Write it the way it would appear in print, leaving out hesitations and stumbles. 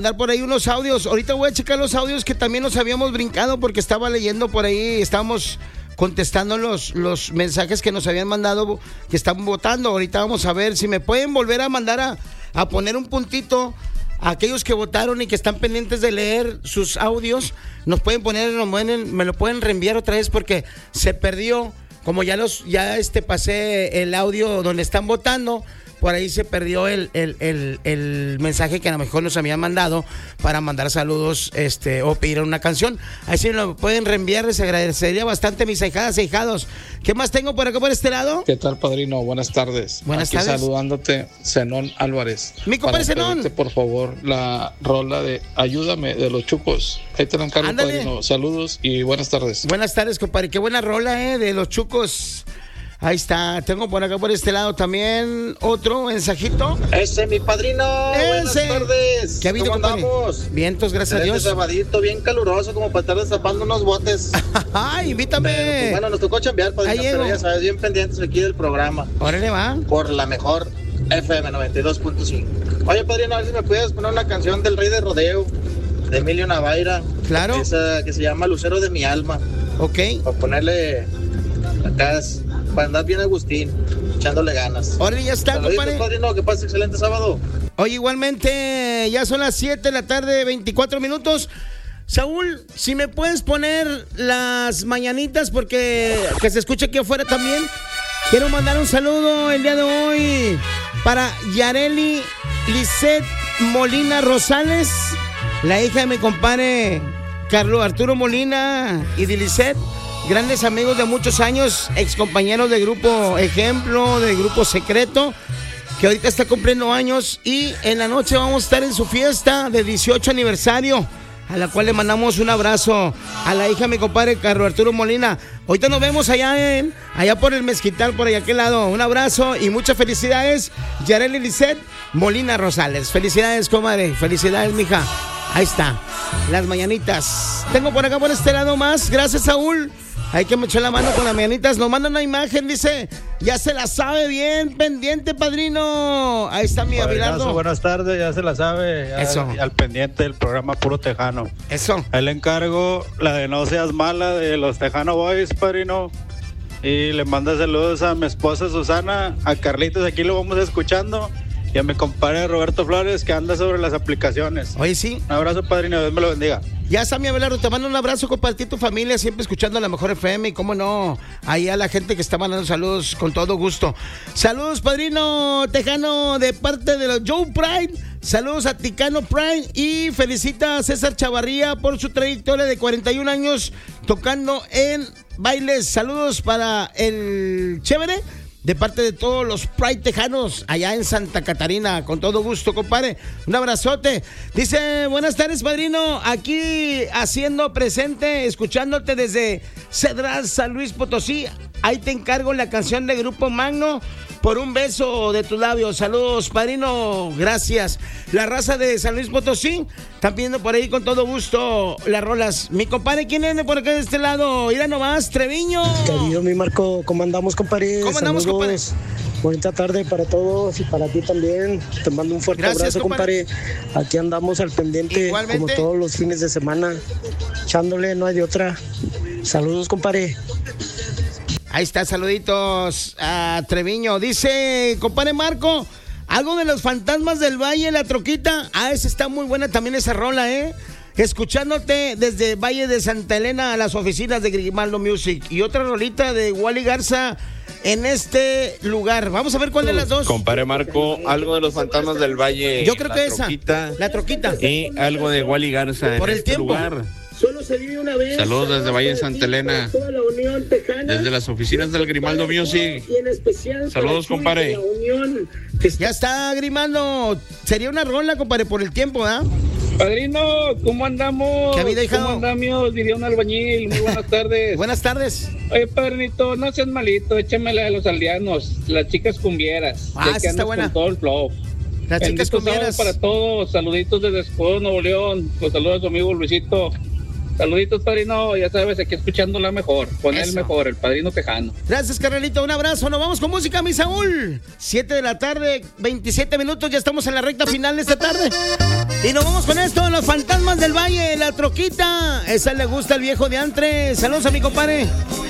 Dar por ahí unos audios. Ahorita voy a checar los audios que también nos habíamos brincado porque estaba leyendo por ahí, estábamos contestando los mensajes que nos habían mandado, que están votando. Ahorita vamos a ver si me pueden volver a mandar a poner un puntito a aquellos que votaron y que están pendientes de leer sus audios. Nos pueden poner, me lo pueden reenviar otra vez porque se perdió. Como ya pasé el audio donde están votando, por ahí se perdió el mensaje que a lo mejor nos habían mandado para mandar saludos o pedir una canción. Ahí sí lo pueden reenviar, les agradecería bastante, mis ahijadas e hijados. ¿Qué más tengo por acá por este lado? ¿Qué tal, padrino? Buenas tardes. Buenas tardes. Saludándote, Zenón Álvarez. Mi compadre Zenón. Por favor, la rola de Ayúdame de los Chucos. Ahí te la encargo, Ándale. padrino. Saludos y buenas tardes. Buenas tardes, compadre. Qué buena rola, de los Chucos. Ahí está, tengo por acá por este lado también otro mensajito. Ese, mi padrino. Buenas tardes. ¿Qué ha habido, ¿Cómo compadre? andamos? Vientos, gracias a Dios. Este sabadito bien caluroso como para estar destapando unos botes. ¡Ay, invítame! Pero, pues, bueno, nos tocó chambear, padrino, pero ya sabes, bien pendientes aquí del programa. Órale, va. Por la mejor FM 92.5. Oye, padrino, a ver si me puedes poner una canción del Rey de Rodeo, de Emilio Navaira. Claro. Esa que se llama Lucero de mi alma. Ok. Para ponerle acá, para andar bien Agustín, echándole ganas. Órale, ya está, Saluditos, compadre. padrino, que pase excelente sábado. Oye, igualmente, ya son las 7 de la tarde, 24 minutos. Saúl, si me puedes poner las mañanitas, porque que se escuche aquí afuera también. Quiero mandar un saludo el día de hoy para Yareli Lisset Molina Rosales, la hija de mi compadre Carlos Arturo Molina y de Lisset. Grandes amigos de muchos años, ex compañeros de Grupo Ejemplo, de Grupo Secreto, que ahorita está cumpliendo años, y en la noche vamos a estar en su fiesta de 18 aniversario, a la cual le mandamos un abrazo a la hija de mi compadre Carlos Arturo Molina. Ahorita nos vemos allá por el Mezquital, por allá aquel lado. Un abrazo y muchas felicidades, Yareli Lisset Molina Rosales. Felicidades, comadre, felicidades, mija. Ahí está, las mañanitas. Tengo por acá por este lado más, gracias, Saúl. Hay que me echar la mano con las mañanitas. Nos manda una imagen, dice, ya se la sabe bien, pendiente, padrino. Ahí está mi Abelardo. Buenas tardes, ya se la sabe. Ya, eso. Al pendiente del programa Puro Tejano. Eso. Ahí le encargo la de No Seas Mala de los Tejano Boys, padrino. Y le manda saludos a mi esposa Susana, a Carlitos, aquí lo vamos escuchando. Y a mi compadre Roberto Flores, que anda sobre las aplicaciones. Oye, sí. Un abrazo, padrino, Dios me lo bendiga. Ya está, mi Abelardo, te mando un abrazo, compartir tu familia, siempre escuchando a la mejor FM, y cómo no, ahí a la gente que está mandando saludos con todo gusto. Saludos, padrino tejano, de parte de los Joe Pride. Saludos a Ticano Pride y felicita a César Chavarría por su trayectoria de 41 años tocando en bailes. Saludos para el Chévere, de parte de todos los Pride tejanos allá en Santa Catarina, con todo gusto, compadre. Un abrazote. Dice, buenas tardes, padrino, aquí haciendo presente, escuchándote desde Cedral, San Luis Potosí. Ahí te encargo la canción de Grupo Magno, Por un beso de tus labios. Saludos, padrino, gracias. La raza de San Luis Potosí, están pidiendo por ahí con todo gusto las rolas. Mi compadre, ¿quién viene por acá de este lado? Mira nomás, Treviño. Querido mi Marco, ¿cómo andamos, compadre? ¿Cómo andamos, compadre? Bonita tarde para todos y para ti también. Te mando un fuerte abrazo, compadre. Aquí andamos al pendiente. Igualmente, como todos los fines de semana, echándole, no hay de otra. Saludos, compadre. Ahí está, saluditos a Treviño. Dice, compadre Marco, algo de los Fantasmas del Valle, La Troquita. Esa está muy buena también esa rola, Escuchándote desde Valle de Santa Elena a las oficinas de Grimaldo Music. Y otra rolita de Wally Garza en este lugar. Vamos a ver cuál de las dos. Compadre Marco, algo de los Fantasmas del Valle. Yo creo que esa, La Troquita. Y algo de Wally Garza por en el este tiempo. lugar. Solo se vive una vez. Saludos desde Valle de Santa Elena, desde las oficinas del Grimaldo Music. Saludos, compadre. Ya está, Grimaldo. Sería una rola, compadre, por el tiempo, ¿ah? Padrino, ¿cómo andamos? ¿Qué vida, hijado? ¿Cómo andamos? Diría un albañil. Muy buenas tardes. Buenas tardes. Oye, padrinito, no seas malito, échamela de los aldeanos, las chicas cumbieras. Sí está buena. Con todo el flow. Las chicas cumbieras. Para todos, saluditos desde Escobedo, Nuevo León. Los saludos a su amigo Luisito. Saluditos, padrino, ya sabes, aquí escuchando la mejor, con el mejor, el padrino tejano. Gracias, carnalito, un abrazo, nos vamos con música, mi Saúl. 7 de la tarde, 27 minutos, ya estamos en la recta final de esta tarde. Y nos vamos con esto, los fantasmas del valle, la troquita. Esa le gusta al viejo de antre. Saludos a mi compadre.